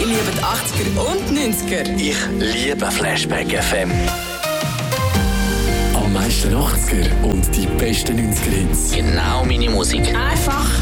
Ich liebe die 80er und 90er. Ich liebe Flashback FM. Am meisten 80er und die besten 90er Hits. Genau meine Musik. Einfach